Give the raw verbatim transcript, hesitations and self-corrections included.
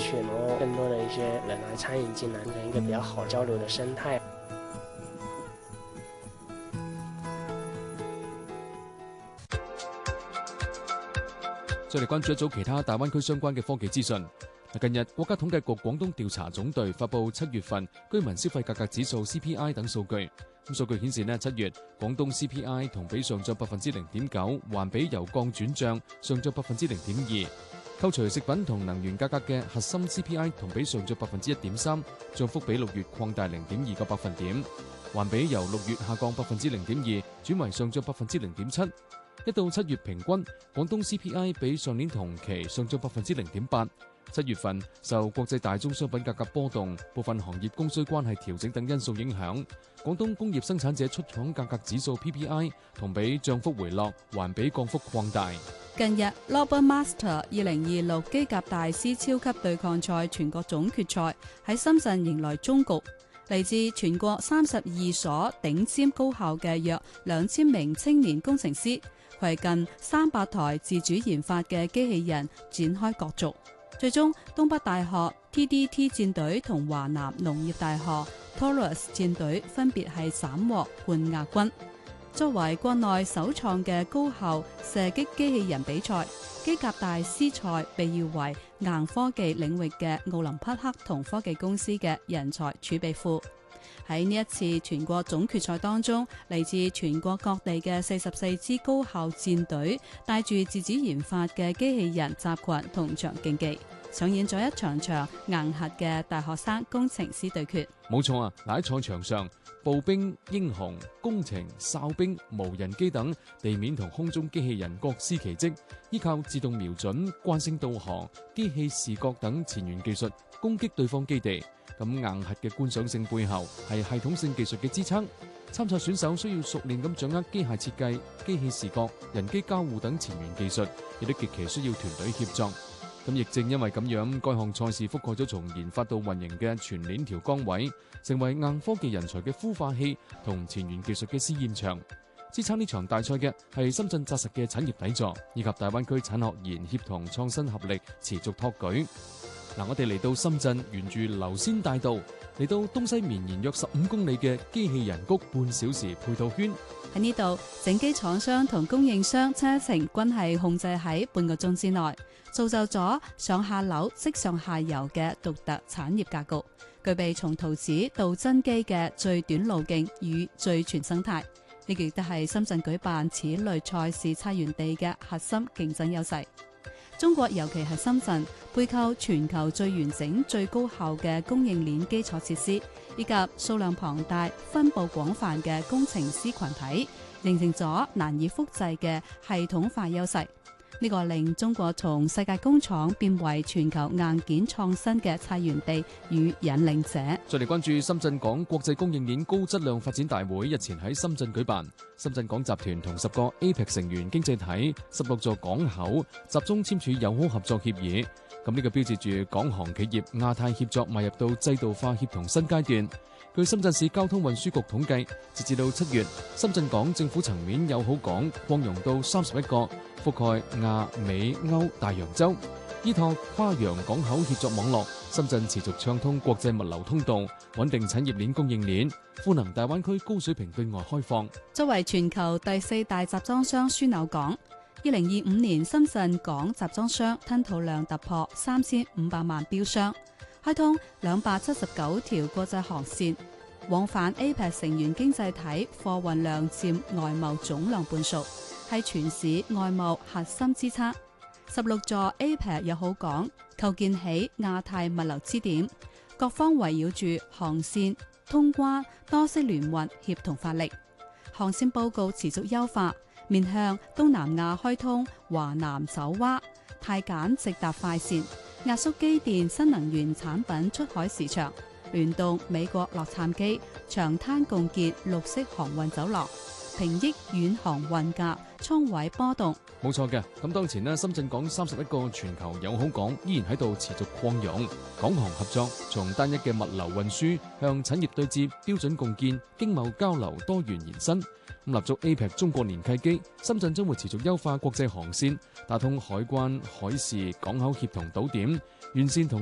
去，然後更多的一些人來參與進來，成一個比較好交流的生態。 再嚟關注一組其他大灣區相關嘅科技資訊。近日，國家統計局廣東調查總隊發布七月份居民消費價格指數 C P I 等數據。咁數據顯示呢，七月廣東 C P I 同比上漲百分之零點九，環比由降轉漲，上漲百分之零點二。扣除食品同能源價格嘅核心 C P I 同比上漲百分之一點三，漲幅比六月擴大零點二個百分點，環比由六月下降百分之零點二，轉為上漲百分之零點七。一到七月平均，廣東 C P I 比上年同期上漲百分之零點八。七月份受國際大宗商品價格波動、部分行業供需關係調整等因素影響，廣東工業生產者出廠價格指數 P P I 同比漲幅回落，環比降幅擴大。 近日 Global Master 二零二六機甲大師超級對抗賽全國總決賽喺深圳迎來終局。嚟自全國三十二所頂尖高校嘅約兩千名青年工程師，攜近三百台自主研發嘅機器人展開角逐。最終，東北大學 T D T 戰隊同華南農業大學 Taurus 戰隊分別係斬獲冠亞軍。作為國內首創嘅高校射擊機器人比賽，機甲大師賽被譽為硬科技領域嘅奧林匹克同科技公司嘅人才儲備庫。喺呢一次全國總決賽當中，嚟自全國各地嘅四十四支高校戰隊帶住自主研發嘅機器人集群同場競技，上演咗一場場硬核嘅大學生工程師對決。 冇錯啊！嗱，喺賽場上，步兵、英雄、工程、哨兵、無人機等地面同空中機器人各司其職，依靠自動瞄準、慣性導航、機器視覺等前沿技術攻擊對方基地。咁硬核嘅觀賞性背後係系統性技術嘅支撐。參賽選手需要熟練咁掌握機械設計、機器視覺、人機交互等前沿技術，亦都極其需要團隊協作。咁亦正因為咁樣，該項賽事覆蓋咗從研發到運營嘅全鏈條崗位，成為硬科技人才嘅孵化器同前沿技術嘅試驗場。支撐呢場大賽嘅係深圳紮實嘅產業底座，以及大灣區產學研協同創新合力持續托舉。嗱，我哋嚟到深圳，沿住流仙大道嚟到東西綿延約十五公里嘅機器人谷半小時配套圈。 喺呢度，整機廠商同供應商車程均係控制喺半個鐘之內，造就咗上下樓即上下游嘅獨特產業格局，具備從圖紙到真機嘅最短路徑與最全生態。呢個亦都係深圳舉辦此類賽事策源地嘅核心競爭優勢。中國尤其係深圳，背靠全球最完整、最高效嘅供應鏈基礎設施，以及數量龐大、分佈廣泛嘅工程師群體，形成咗難以複製嘅系統化優勢。呢個令中國從世界工廠變為全球硬件創新嘅策源地與引領者。 再嚟關注深圳港國際供應鏈高質量發展大會日前喺深圳舉辦，深圳港集團同十個 A P E C 成員經濟體、十六座港口集中簽署友好合作協議。咁呢個標誌住港航企業亞太協作邁入到制度化協同新階段。據深圳市交通運輸局統計，截至到七月，深圳港政府層面友好港擴容到三十一個，覆蓋亞美歐大洋洲。依託跨洋港口協作網絡，深圳持續暢通國際物流通道，穩定產業鏈供應鏈，賦能大灣區高水平對外開放。 作為全球第四大集裝箱樞紐港，二零二五年深圳港集裝箱吞吐量突破三千五百萬標箱，開通兩百七十九條國際航線，往返 A P E C 成員經濟體貨運量佔外貿總量半數，係全市外貿核心支撐。十六座 A P E C 友好港構建起亞太物流支點，各方圍繞住航線、通關、多式聯運協同發力，航線報告持續優化，面向東南亞開通華南爪哇、泰柬直達快線，壓縮機電新能源產品出海市場，聯動美國洛杉磯、長灘共建綠色航運走廊，平抑遠航運價倉位波動。 冇錯嘅，咁當前呢，深圳港三十一個全球友好港依然喺度持續擴容，港航合作從單一嘅物流運輸向產業對接、標準共建、經貿交流多元延伸。咁立足 A P E C 中國年契機，深圳將會持續優化國際航線，打通海關、海事、港口協同島點，完善同